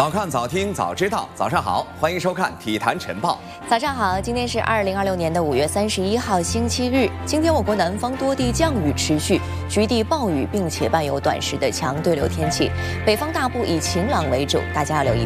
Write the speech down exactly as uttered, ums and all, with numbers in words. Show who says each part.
Speaker 1: 早看早听早知道，早上好，欢迎收看《体坛晨报》。
Speaker 2: 早上好，今天是二零二六年的五月三十一号，星期日。今天我国南方多地降雨持续，局地暴雨，并且伴有短时的强对流天气。北方大部以晴朗为主，大家要留意